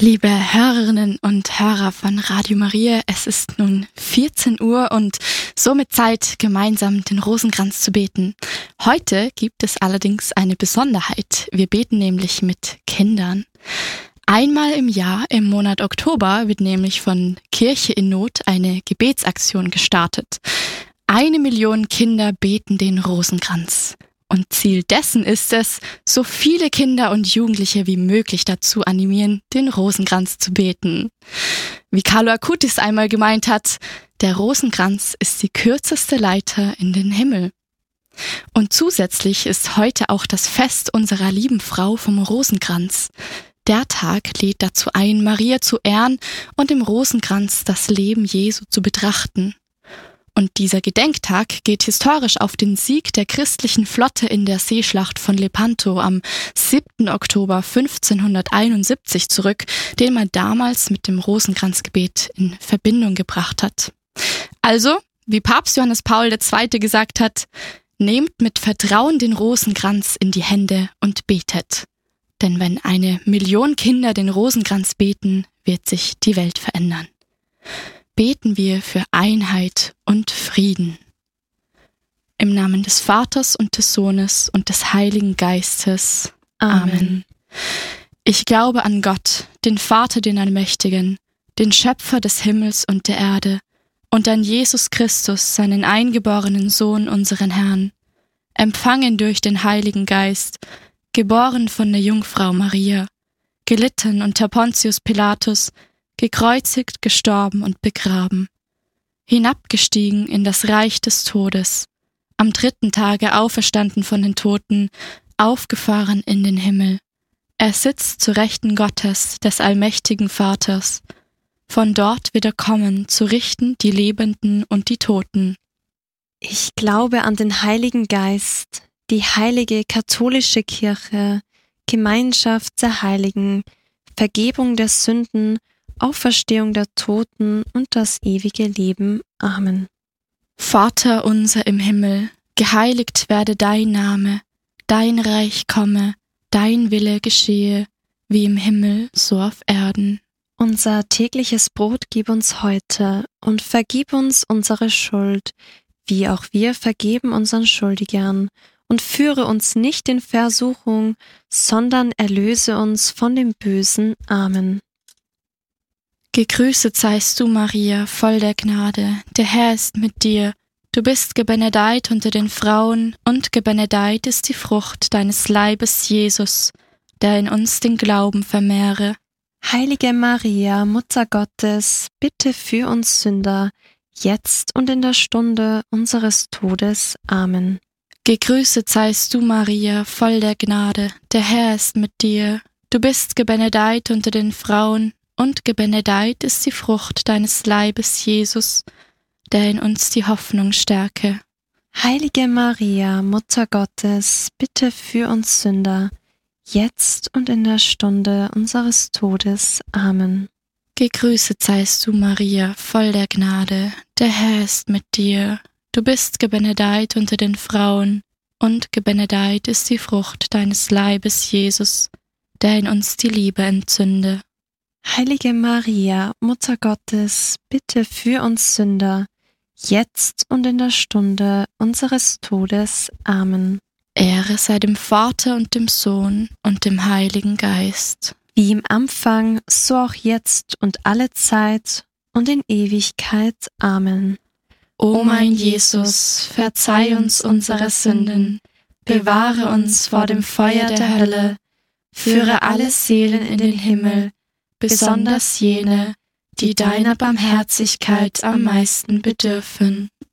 Liebe Hörerinnen und Hörer von Radio Maria, es ist nun 14 Uhr und somit Zeit, gemeinsam den Rosenkranz zu beten. Heute gibt es allerdings eine Besonderheit. Wir beten nämlich mit Kindern. Einmal im Jahr, im Monat Oktober, wird nämlich von Kirche in Not eine Gebetsaktion gestartet. 1 Million Kinder beten den Rosenkranz. Und Ziel dessen ist es, so viele Kinder und Jugendliche wie möglich dazu animieren, den Rosenkranz zu beten. Wie Carlo Acutis einmal gemeint hat, der Rosenkranz ist die kürzeste Leiter in den Himmel. Und zusätzlich ist heute auch das Fest unserer lieben Frau vom Rosenkranz. Der Tag lädt dazu ein, Maria zu ehren und im Rosenkranz das Leben Jesu zu betrachten. Und dieser Gedenktag geht historisch auf den Sieg der christlichen Flotte in der Seeschlacht von Lepanto am 7. Oktober 1571 zurück, den man damals mit dem Rosenkranzgebet in Verbindung gebracht hat. Also, wie Papst Johannes Paul II. Gesagt hat, nehmt mit Vertrauen den Rosenkranz in die Hände und betet. Denn wenn 1 Million Kinder den Rosenkranz beten, wird sich die Welt verändern. Beten wir für Einheit und Frieden. Im Namen des Vaters und des Sohnes und des Heiligen Geistes. Amen. Ich glaube an Gott, den Vater, den Allmächtigen, den Schöpfer des Himmels und der Erde, und an Jesus Christus, seinen eingeborenen Sohn, unseren Herrn, empfangen durch den Heiligen Geist, geboren von der Jungfrau Maria, gelitten unter Pontius Pilatus, gekreuzigt, gestorben und begraben, hinabgestiegen in das Reich des Todes, am 3. Tage auferstanden von den Toten, aufgefahren in den Himmel. Er sitzt zu Rechten Gottes, des allmächtigen Vaters. Von dort wird er kommen, zu richten die Lebenden und die Toten. Ich glaube an den Heiligen Geist, die heilige katholische Kirche, Gemeinschaft der Heiligen, Vergebung der Sünden, Auferstehung der Toten und das ewige Leben. Amen. Vater unser im Himmel, geheiligt werde dein Name, dein Reich komme, dein Wille geschehe, wie im Himmel, so auf Erden. Unser tägliches Brot gib uns heute und vergib uns unsere Schuld, wie auch wir vergeben unseren Schuldigern. Und führe uns nicht in Versuchung, sondern erlöse uns von dem Bösen. Amen. Gegrüßet seist du, Maria, voll der Gnade, der Herr ist mit dir. Du bist gebenedeit unter den Frauen, und gebenedeit ist die Frucht deines Leibes, Jesus, der in uns den Glauben vermehre. Heilige Maria, Mutter Gottes, bitte für uns Sünder, jetzt und in der Stunde unseres Todes. Amen. Gegrüßet seist du, Maria, voll der Gnade, der Herr ist mit dir. Du bist gebenedeit unter den Frauen, und gebenedeit ist die Frucht deines Leibes, Jesus, der in uns die Hoffnung stärke. Heilige Maria, Mutter Gottes, bitte für uns Sünder, jetzt und in der Stunde unseres Todes. Amen. Gegrüßet seist du, Maria, voll der Gnade, der Herr ist mit dir. Du bist gebenedeit unter den Frauen, und gebenedeit ist die Frucht deines Leibes, Jesus, der in uns die Liebe entzünde. Heilige Maria, Mutter Gottes, bitte für uns Sünder, jetzt und in der Stunde unseres Todes. Amen. Ehre sei dem Vater und dem Sohn und dem Heiligen Geist. Wie im Anfang, so auch jetzt und alle Zeit und in Ewigkeit. Amen. O mein Jesus, verzeih uns unsere Sünden, bewahre uns vor dem Feuer der Hölle, führe alle Seelen in den Himmel, besonders jene, die deiner Barmherzigkeit am meisten bedürfen.